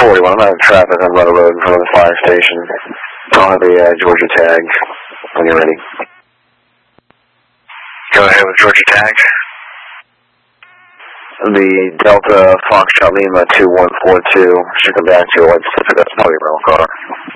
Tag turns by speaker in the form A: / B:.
A: 41, I'm out of traffic on Rudder Road in front of the fire station. I'll have the Georgia tag when you're ready. Go ahead with Georgia tag. The Delta Foxtrot Lima 2142 should come back to you. That's probably a rental car.